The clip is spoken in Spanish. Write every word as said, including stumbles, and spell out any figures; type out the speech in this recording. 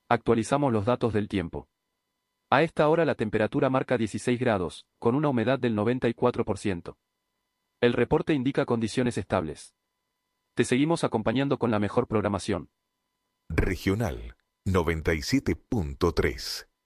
Actualizamos los datos del tiempo. A esta hora la temperatura marca dieciséis grados, con una humedad del noventa y cuatro por ciento. El reporte indica condiciones estables. Te seguimos acompañando con la mejor programación. Regional noventa y siete punto tres.